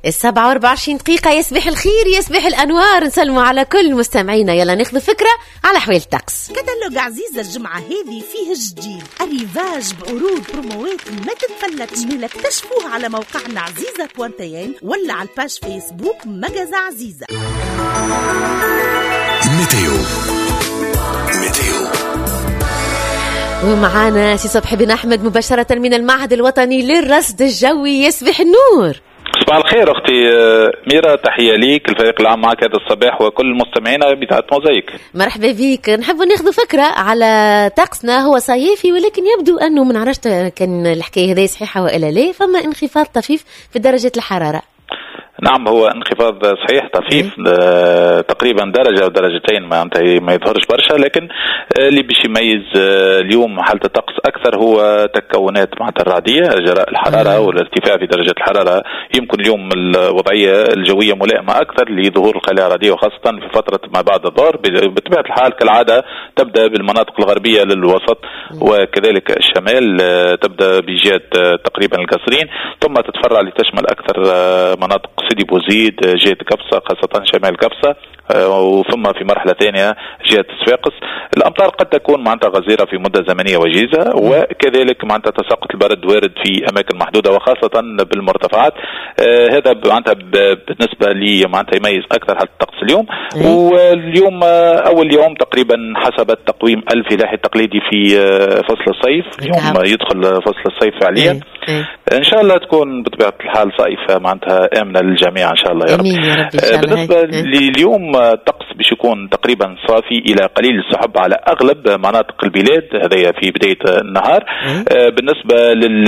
7:24 يصبح الخير يصبح الأنوار. نسلموا على كل مستمعينا. يلا ناخذ فكرة على حوالي الطقس. كتالوج عزيزة الجمعة هذه فيه جديد الريفاج بعروض بروموات ما تتفلتش. اكتشفوه على موقعنا عزيزة.tn ولا على الباج فيسبوك مجازة عزيزة. ميتيو ومعانا سي صبحي بن أحمد مباشرة من المعهد الوطني للرصد الجوي. يصبح النور. صباح الخير أختي ميرا، تحية ليك الفريق العام معك هذا الصباح وكل مستمعينا بتاعت موزايك. مرحبا بيك. نحب ناخذ فكرة على طقسنا. هو صيفي ولكن يبدو أنه من عرفت كان الحكاية هذه صحيحة وإلا لا، فما انخفاض طفيف في درجة الحرارة. نعم، هو انخفاض صحيح طفيف تقريبا درجة أو درجتين، ما يظهرش برشا، لكن اللي باش يميز اليوم حالة الطقس أكثر هو تكونات معناتها الرعدية جراء الحرارة والارتفاع في درجة الحرارة. يمكن اليوم الوضعية الجوية ملائمة أكثر لظهور الخلايا الرعدية، وخاصة في فترة ما بعد الظهر. بطبيعة الحال كالعادة تبدأ بالمناطق الغربية للوسط وكذلك الشمال، تبدأ بجهة تقريبا القصرين، ثم تتفرع لتشمل أكثر مناطق سيدي بوزيد، جهة قبصة خاصة شمال قبصة، وثم في مرحلة ثانية جهة صفاقس. الأمطار قد تكون معناتها غزيرة في مدة زمنية وجيزة، وكذلك معناتها تساقط البرد وارد في أماكن محدودة وخاصة بالمرتفعات. هذا معناتها بالنسبة لي معناتها يميز أكثر حالة الطقس اليوم. واليوم أول يوم تقريبا حسب التقويم الفلاحي التقليدي في فصل الصيف. اليوم يدخل فصل الصيف فعليا. إن شاء الله تكون بطبيعة الحال صيف معناتها آمنة للجميع إن شاء الله يا رب. بالنسبة لليوم الطقس باش يكون تقريبا صافي إلى قليل السحب على أغلب مناطق البلاد، هذا في بداية النهار. بالنسبة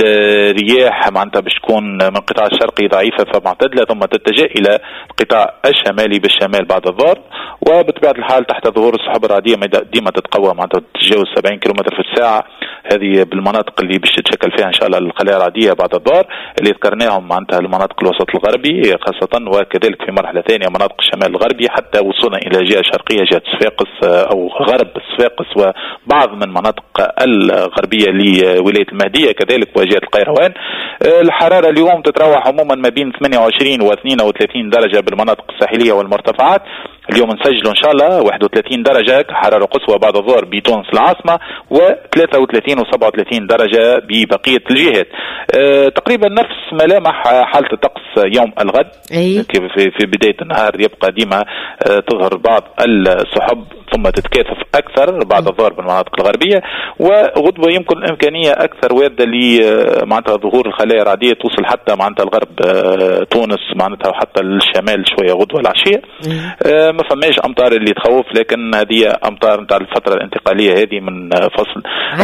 للرياح معناتها باش تكون من القطاع الشرقي ضعيفة فمعتدلة، ثم تتجه إلى القطاع الشمالي بالشمال بعد الظهر. وبطبيعة الحال تحت ظهور السحب الرعدية ديما تتقوى معناتها تتجاوز 70 كيلومتر في الساعة. هذه بالمناطق اللي باش تتشكل فيها إن شاء الله الخلايا الرعدية بعد الظهر اللي ذكرناهم معناتها المناطق الوسط الغربي خاصة، وكذلك في مرحلة ثانية مناطق الشمال الغربي حتى وصولا إلى جهة شرقية جهة صفاقس أو غرب صفاقس وبعض من مناطق الغربية لولاية المهدية كذلك وجهة القيروان. الحرارة اليوم تتراوح عموما ما بين 28 و 32 درجة بالمناطق الساحلية والمرتفعات. اليوم نسجلوا إن شاء الله 31 درجة حرارة قصوى بعد الظهر بتونس العاصمة، و33 و 37 درجة ببقية الجهات. تقريبا نفس ملامح حالة الطقس يوم الغد. في بداية النهار يبقى ديما تظهر بعض السحب ثم تتكاثف أكثر بعد الظهر بالمناطق الغربية، وغدوة يمكن الإمكانية أكثر واردة معناتها ظهور الخلايا الرعدية توصل حتى معناتها الغرب تونس معناتها وحتى الشمال شوية غدوة العشية. ما فماش أمطار اللي تخوف، لكن هذه أمطار نتاع الفترة الانتقالية هذه من فصل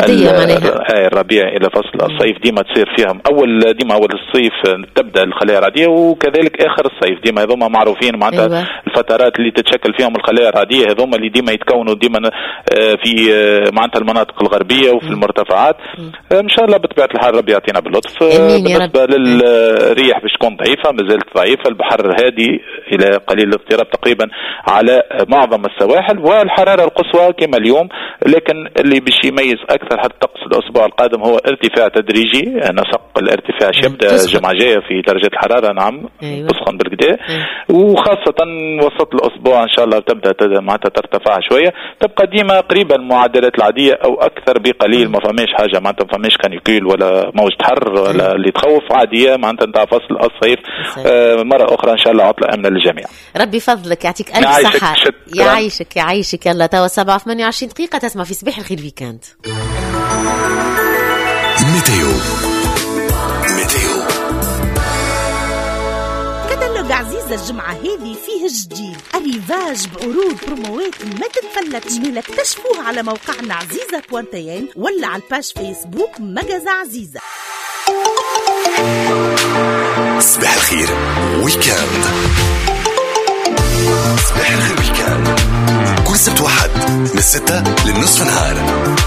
الربيع إلى فصل الصيف. ديما تصير فيها ديما أول الصيف تبدأ الخلايا الرعدية، وكذلك آخر الصيف ديما هذوما معروفين معناتها الفترات اللي تتشكل فيهم الخلايا الرعدية هذوما اللي ديما يتكونوا ديما في معناتها المناطق الغربية وفي المرتفعات. إن شاء الله بطبيعة الحال ربي يعطينا باللطف. بالنسبة للريح باش تكون ضعيفة، مازالت ضعيفة. البحر هادي إلى قليل الاضطراب تقريبا على معظم السواحل، والحرارة القصوى كما اليوم. لكن اللي باش يميز أكثر حتى الطقس الأسبوع القادم هو ارتفاع تدريجي. نسق الارتفاع يبدأ الجمعة جاية في درجة الحرارة. نعم تسخن بالكدا، وخاصة وسط الأسبوع إن شاء الله تبدأ معناتها ترتفع شوية، تبقى ديما قريبا المعدلات العادية أو أكثر بقليل. ما فماش حاجة معناتها، ما فماش كانيكول ولا موجة حر ولا اللي تخوف، عادية معناتها نتاع فصل الصيف. مرة أخرى إن شاء الله عطلة آمنة للجميع. ربي فضلك، يعطيك ألف صحة. يعيشك. يلا توا 7:28 تسمع في صباح الخير ويكاند. ميتيو كتالوج عزيزة الجمعة هذه فيه جديد الريفاج بعروض بروموات ما تتفلتش. اكتشفوه على موقعنا عزيزة.tn ولا على الباج فيسبوك مجازة عزيزة. صباح الخير ويكاند. صباح الخير ويكاند كل سبت واحد من 6 للنصف نهار.